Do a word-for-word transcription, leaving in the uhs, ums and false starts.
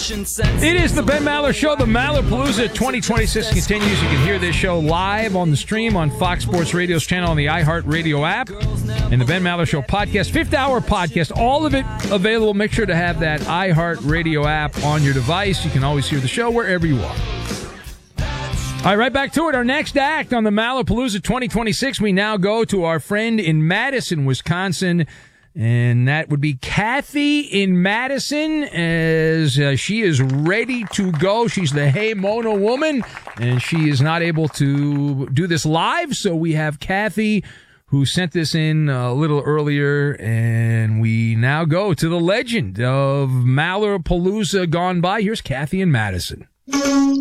It is the Ben Maller Show. The Mallerpalooza twenty twenty-six continues. You can hear this show live on the stream on Fox Sports Radio's channel on the iHeartRadio app and the Ben Maller Show podcast, fifth hour podcast. All of it available. Make sure to have that iHeartRadio app on your device. You can always hear the show wherever you are. All right, right back to it. Our next act on the Mallerpalooza twenty twenty-six, we now go to our friend in Madison, Wisconsin. And that would be Kathy in Madison, as uh, she is ready to go. She's the Hey Mona woman, and she is not able to do this live. So we have Kathy, who sent this in a little earlier, and we now go to the legend of Mallerpalooza gone by. Here's Kathy in Madison.